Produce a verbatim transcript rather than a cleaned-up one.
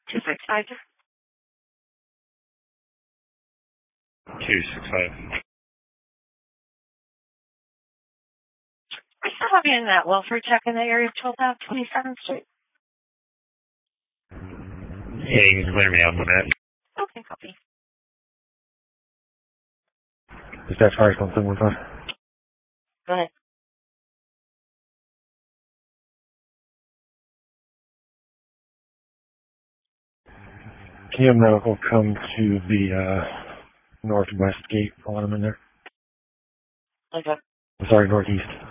two six five. two six five. I still have you in that welfare check in the area of twelve twenty-seventh Street. Yeah, you can clear me out on that. Okay, copy. Dispatch fire call seven one five. Go ahead. Can you have medical come to the uh, northwest gate while I'm in there? Okay. I'm sorry, northeast.